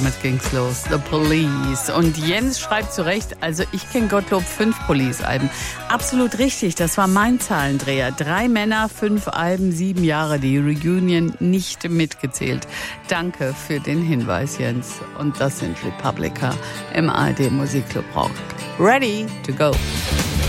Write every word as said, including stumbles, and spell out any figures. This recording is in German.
Damit ging's los, The Police. Und Jens schreibt zu Recht, also ich kenne Gottlob fünf Police-Alben. Absolut richtig, das war mein Zahlendreher. Drei Männer, fünf Alben, sieben Jahre, die Reunion nicht mitgezählt. Danke für den Hinweis, Jens. Und das sind Republica im A R D Musikclub Rock. Ready to go.